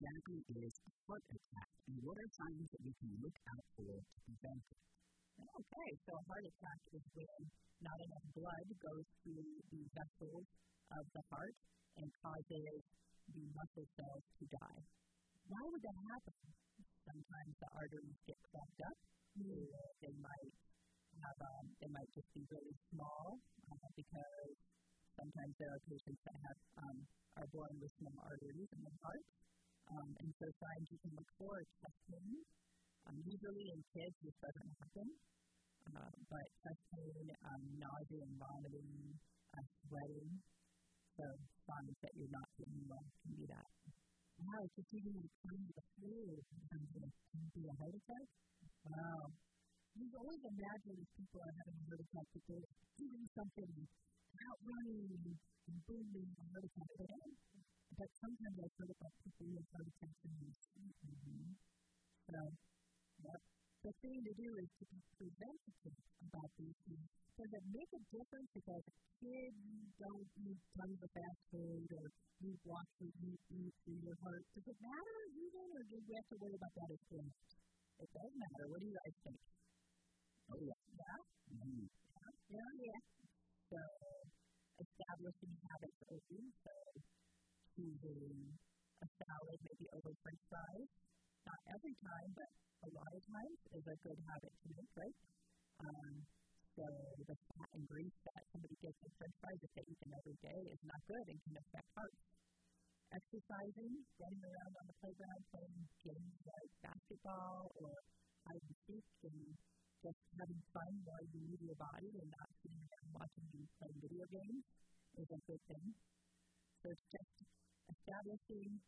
exactly is a heart attack, and what are signs that we can look out for to prevent it? Okay, so a heart attack is when not enough blood goes through the vessels of the heart and causes the muscle cells to die. Why would that happen? Sometimes the arteries get clogged up, or they might just be really small because sometimes there are patients that are born with small arteries in their heart. And so signs you can look for are chest pain. Usually in kids this doesn't happen, but chest pain, nausea and vomiting, sweating, so signs that you're not feeling well can be that. Wow, it's just even like kind of the flu can be a heart attack? Wow. You've always imagined if people are having a heart attack that they're doing something, outrunning and boom, they have a heart attack. But sometimes I've heard about people who have heart attacks in their sleep. So, the thing to do is to be preventative about these things. Does it make a difference if as a kid you don't eat tons of fast food or you watch what you eat through your heart? Does it matter even, or do we have to worry about that as kids? It does matter. What do you guys think? Oh, yeah. Yeah? Mm-hmm. Yeah. So, establishing habits early. So, choosing a salad maybe over French fries. Not every time, but a lot of times is a good habit to make, right? So the fat and grease that somebody gets in French fries if they eat them every day is not good and can affect hearts. Exercising, running around on the playground, playing games like basketball or hide and seek, and just having fun while you move your body and not sitting there watching you play video games is a good thing. So it's just establishing